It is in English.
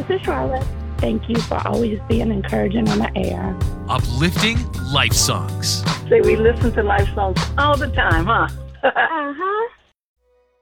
this is Charlotte. Thank you for always being encouraging on the air. Uplifting life songs. Say we listen to life songs all the time, huh? Uh-huh.